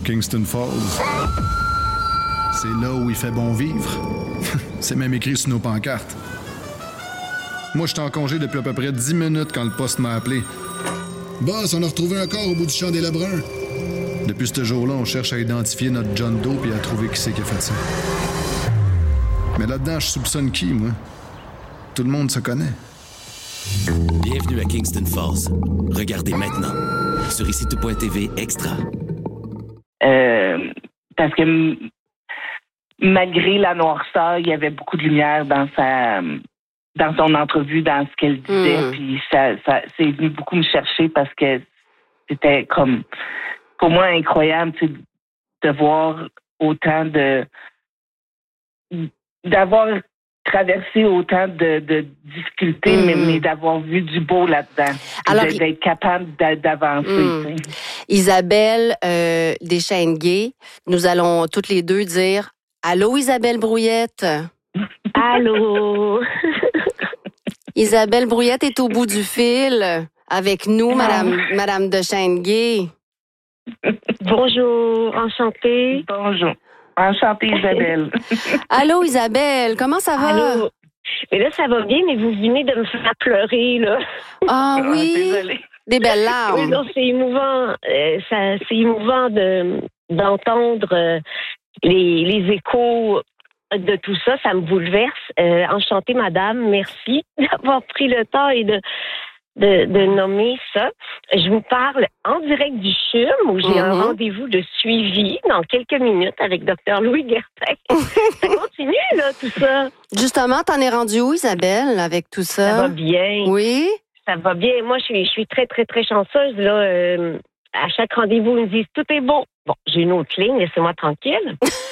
Kingston Falls. C'est là où il fait bon vivre. C'est même écrit sur nos pancartes. Moi, j'étais en congé depuis à peu près 10 minutes quand le poste m'a appelé. Boss, on a retrouvé un corps au bout du champ des Lebrun. Depuis ce jour-là, on cherche à identifier notre John Doe et à trouver qui c'est qui a fait ça. Mais là-dedans, je soupçonne qui, moi? Tout le monde se connaît. Bienvenue à Kingston Falls. Regardez maintenant sur ICTO.tv Extra. Parce que malgré la noirceur, il y avait beaucoup de lumière dans son entrevue, dans ce qu'elle disait. Puis ça c'est venu beaucoup me chercher parce que c'était comme, pour moi, incroyable, tu sais, de voir autant d'avoir traversé autant de difficultés, mais d'avoir vu du beau là-dedans. Alors, d'être capable d'avancer. Isabelle Deschênes-Gay, nous allons toutes les deux dire « Allô, Isabelle Brouillette? » Allô? Isabelle Brouillette est au bout du fil avec nous, Madame Deschênes-Gay. Bonjour, enchantée. Bonjour. Enchantée, Isabelle. Allô, Isabelle, comment ça va? Allô? Mais là, ça va bien, mais vous venez de me faire pleurer, là. Ah oui? Désolée. Des belles larmes. Oui, non, c'est émouvant. C'est émouvant d'entendre les échos de tout ça. Ça me bouleverse. Enchantée, madame. Merci d'avoir pris le temps et de nommer ça. Je vous parle en direct du CHUM où j'ai un rendez-vous de suivi dans quelques minutes avec Dr Louis Guertin. Ça continue, là, tout ça. Justement, t'en es rendue où, Isabelle, avec tout ça? Ça va bien. Oui? Ça va bien. Moi, je suis très, très, très chanceuse, là. À chaque rendez-vous, ils me disent « Tout est beau ». Bon, j'ai une autre ligne, laissez-moi tranquille.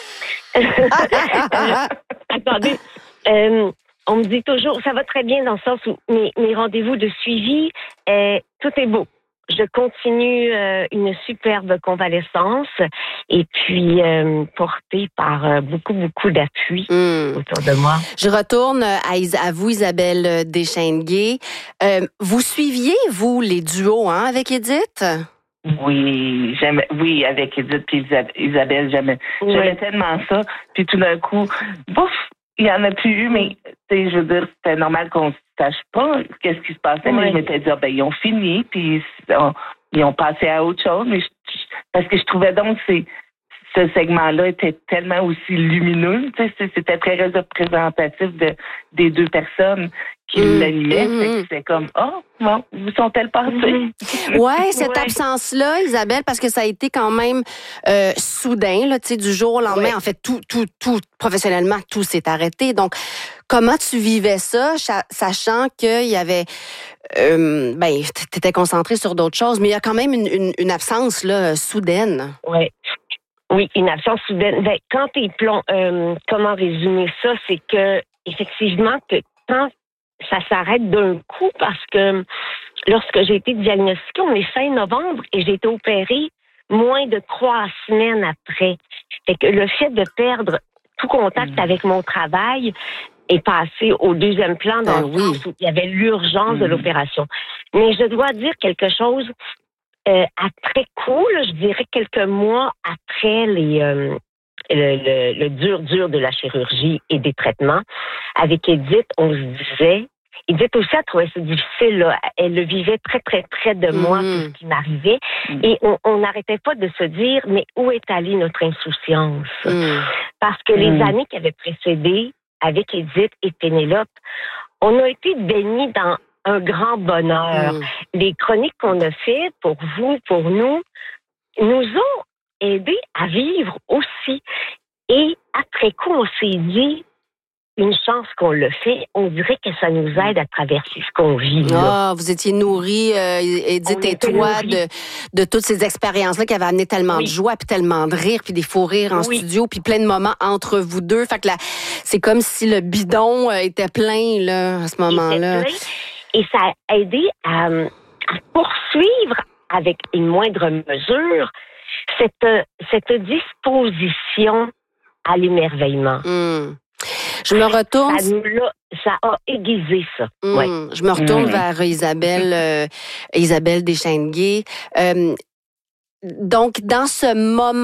Attendez. On me dit toujours, ça va très bien dans le sens où mes rendez-vous de suivi, tout est beau. Je continue une superbe convalescence et puis portée par beaucoup, beaucoup d'appui autour de moi. Je retourne à vous, Isabelle Deschênes-Gay. Vous suiviez, vous, les duos avec Édith? Oui, avec Édith et Isabelle, j'aimais tellement ça. Puis tout d'un coup, bouf! Il y en a plus eu, mais je veux dire, c'était normal qu'on ne sache pas qu'est-ce qui se passait, mais je m'étais dit, ils ont fini, puis ils ont passé à autre chose, mais parce que je trouvais donc que ce segment-là était tellement aussi lumineux, c'était très représentatif des deux personnes qui l'animaient, c'était comme, où sont-elles passées? Ouais, cette absence-là, Isabelle, parce que ça a été quand même soudain, là, du jour au lendemain. En fait, tout, professionnellement, tout s'est arrêté. Donc, comment tu vivais ça, sachant qu'il y avait, t'étais concentrée sur d'autres choses, mais il y a quand même une absence là soudaine. Oui, une absence soudaine. Quand t'es comment résumer ça, c'est que effectivement que quand ça s'arrête d'un coup, parce que lorsque j'ai été diagnostiquée, on est fin novembre et j'ai été opérée moins de 3 semaines après. Fait que le fait de perdre tout contact avec mon travail est passé au deuxième plan dans le sens où il y avait l'urgence de l'opération. Mais je dois dire quelque chose après coup, là, je dirais quelques mois après le dur de la chirurgie et des traitements. Avec Édith, on se disait, Édith aussi a trouvé ça difficile, là. Elle le vivait très, très près de moi, tout ce qui m'arrivait. Et on n'arrêtait pas de se dire, mais où est allée notre insouciance? Parce que les années qui avaient précédé, avec Édith et Pénélope, on a été baignés dans un grand bonheur. Les chroniques qu'on a faites pour vous, pour nous ont aidés à vivre aussi. Et après coup, on s'est dit, une chance qu'on le fait, on dirait que ça nous aide à traverser ce qu'on vit. Là. Vous étiez nourris, Édith et toi, de toutes ces expériences-là qui avaient amené tellement de joie, puis tellement de rire, puis des faux rires en studio, puis plein de moments entre vous deux. Fait que c'est comme si le bidon était plein là à ce moment-là. Et ça a aidé à poursuivre avec une moindre mesure cette disposition à l'émerveillement. Je me retourne. Ça a aiguisé ça. Je me retourne vers Isabelle Deschênes-Gay. Donc, dans ce moment